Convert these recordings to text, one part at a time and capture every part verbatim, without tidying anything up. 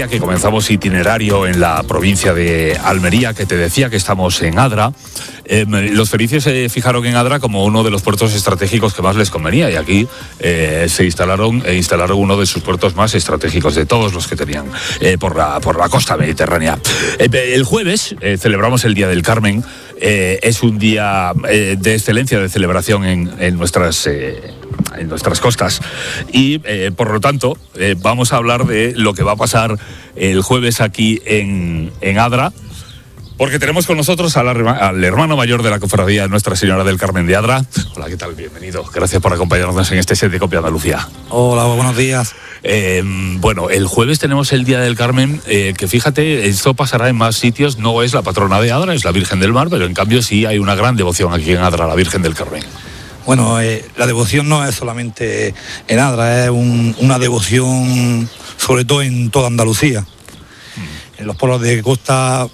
día que comenzamos itinerario en la provincia de Almería, que te decía que estamos en Adra. Eh, los fenicios se fijaron en Adra como uno de los puertos estratégicos que más les convenía, y aquí eh, se instalaron e instalaron uno de sus puertos más estratégicos de todos los que tenían eh, por, la, por la costa mediterránea. Eh, el jueves eh, celebramos el Día del Carmen. Eh, es un día eh, de excelencia, de celebración en, en nuestras... Eh, en nuestras costas, y eh, por lo tanto eh, vamos a hablar de lo que va a pasar el jueves aquí en, en Adra, porque tenemos con nosotros al, al hermano mayor de la cofradía Nuestra Señora del Carmen de Adra. Hola, ¿qué tal? Bienvenido. Gracias por acompañarnos en este set de Copia Andalucía. Hola, buenos días. Eh, bueno, el jueves tenemos el Día del Carmen, eh, que fíjate, esto pasará en más sitios. No es la patrona de Adra, es la Virgen del Mar, pero en cambio sí hay una gran devoción aquí en Adra a la Virgen del Carmen. Bueno, eh, la devoción no es solamente en Adra, es un, una devoción sobre todo en toda Andalucía. Mm. En los pueblos de costa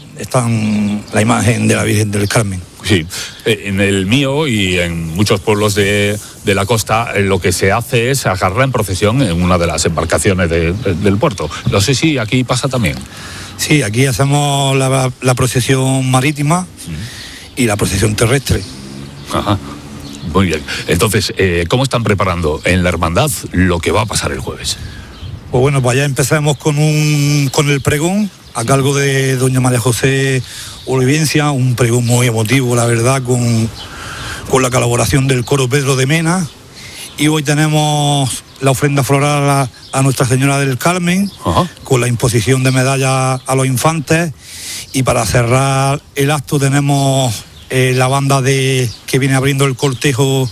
están la imagen de la Virgen del Carmen. Sí, en el mío y en muchos pueblos de, de la costa lo que se hace es sacarla en procesión en una de las embarcaciones de, de, del puerto. No sé si aquí pasa también. Sí, aquí hacemos la, la procesión marítima mm. y la procesión terrestre. Ajá. Muy bien. Entonces, eh, ¿cómo están preparando en la hermandad lo que va a pasar el jueves? Pues bueno, pues ya empezamos con un con el pregón a cargo de doña María José Olivencia, un pregón muy emotivo, la verdad, con, con la colaboración del coro Pedro de Mena. Y hoy tenemos la ofrenda floral a, a Nuestra Señora del Carmen, ajá, con la imposición de medallas a los infantes. Y para cerrar el acto tenemos Eh, la banda de que viene abriendo el cortejo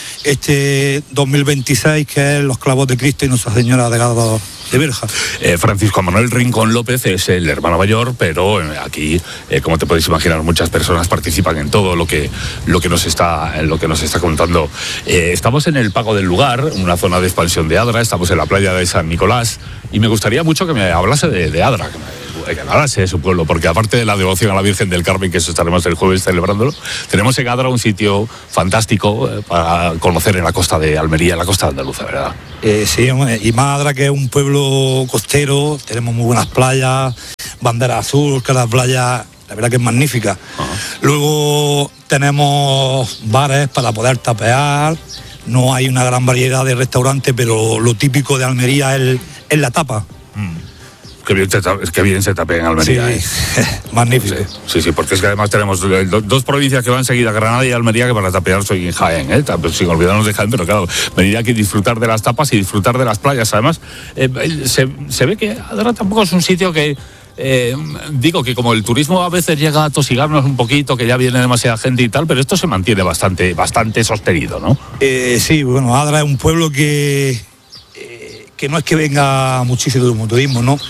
este dos mil veintiséis, que es Los Clavos de Cristo y Nuestra Señora de Gado de Berja. Eh, Francisco Manuel Rincón López es el hermano mayor, pero aquí, eh, como te podéis imaginar, muchas personas participan en todo lo que, lo que, nos, está, lo que nos está contando. Eh, estamos en el Pago del Lugar, una zona de expansión de Adra, estamos en la playa de San Nicolás, y me gustaría mucho que me hablase de, de Adra, que me, que hablase de su pueblo, porque aparte de la devoción a la Virgen del Carmen, que eso estaremos el jueves celebrándolo, tenemos en Adra un sitio fantástico eh, para conocer en la costa de Almería, en la costa andaluza, ¿verdad? Eh, sí, y más Adra, que es un pueblo costero, tenemos muy buenas playas, bandera azul, que la playa, la verdad que es magnífica. Uh-huh. Luego tenemos bares para poder tapear, no hay una gran variedad de restaurantes, pero lo típico de Almería es, es la tapa. Mm. Qué bien, qué bien se tapea en Almería. Sí, eh. Magnífico. Sí, sí, sí, porque es que además tenemos dos provincias que van seguidas, Granada y Almería, que para tapear soy en Jaén, ¿eh? Sin olvidarnos de Jaén, pero claro, venir aquí a disfrutar de las tapas y disfrutar de las playas. Además, eh, se, se ve que Adra tampoco es un sitio que... Eh, digo que como el turismo a veces llega a tosigarnos un poquito, que ya viene demasiada gente y tal, pero esto se mantiene bastante, bastante sostenido, ¿no? Eh, sí, bueno, Adra es un pueblo que, eh, que no es que venga muchísimo turismo, ¿no?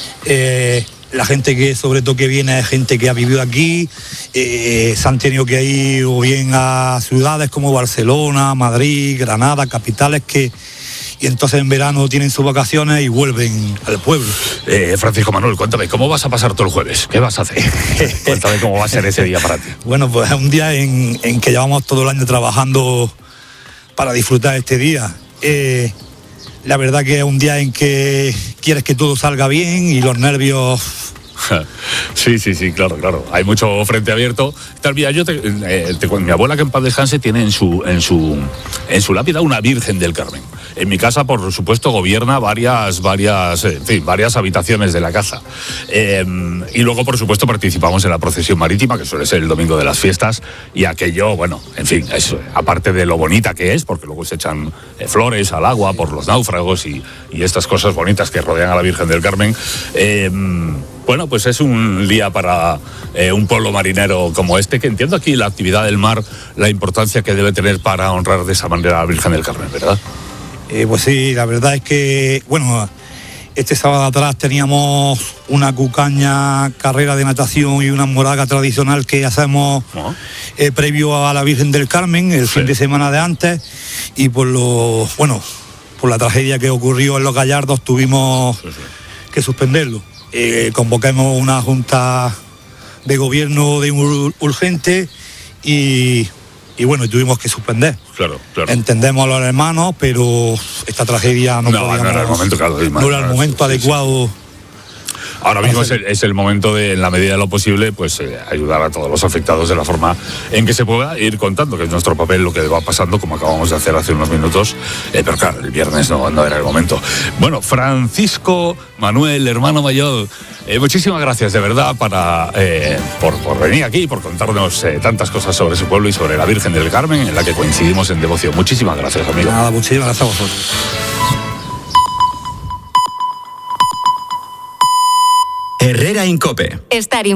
Eh, la gente que sobre todo que viene es gente que ha vivido aquí, eh, se han tenido que ir o bien a ciudades como Barcelona, Madrid, Granada, capitales que... y entonces en verano tienen sus vacaciones y vuelven al pueblo. Eh, Francisco Manuel, cuéntame, ¿cómo vas a pasar todo el jueves? ¿Qué vas a hacer? Cuéntame cómo va a ser ese día para ti. Bueno, pues es un día en, en que llevamos todo el año trabajando para disfrutar este día. Eh, la verdad que es un día en que quieres que todo salga bien y los nervios... Sí, sí, sí, claro, claro. Hay mucho frente abierto. Tal, mira, yo te, eh, te, mi abuela, que en paz descanse, tiene en su, en su, en su lápida una Virgen del Carmen. En mi casa, por supuesto, gobierna varias, varias, en fin, varias habitaciones de la casa. Eh, y luego, por supuesto, participamos en la procesión marítima, que suele ser el domingo de las fiestas, y aquello, bueno, en fin, es, aparte de lo bonita que es, porque luego se echan eh, flores al agua por los náufragos y, y estas cosas bonitas que rodean a la Virgen del Carmen. Eh, Bueno, pues es un día para eh, un pueblo marinero como este, que entiendo aquí la actividad del mar, la importancia que debe tener para honrar de esa manera a la Virgen del Carmen, ¿verdad? Eh, pues sí, la verdad es que, bueno, este sábado atrás teníamos una cucaña, carrera de natación y una moraga tradicional que hacemos ¿no? eh, previo a la Virgen del Carmen, el sí. fin de semana de antes, y por lo, bueno, por la tragedia que ocurrió en Los Gallardos tuvimos sí, sí. que suspenderlo. Eh, convocamos una junta de gobierno de ur- urgente y, y bueno, tuvimos que suspender. Claro, claro. Entendemos a los hermanos, pero esta tragedia no, no, podíamos, no era el momento, claro, no era el momento sí, adecuado sí. Ahora mismo es el, es el momento de, en la medida de lo posible, pues eh, ayudar a todos los afectados de la forma en que se pueda, ir contando, que es nuestro papel, lo que va pasando, como acabamos de hacer hace unos minutos, eh, pero claro, el viernes no, no era el momento. Bueno, Francisco Manuel, hermano mayor, eh, muchísimas gracias de verdad para, eh, por, por venir aquí, por contarnos eh, tantas cosas sobre su pueblo y sobre la Virgen del Carmen, en la que coincidimos en devoción. Muchísimas gracias, amigo. Nada, muchísimas gracias a vosotros. Herrera en COPE. Estar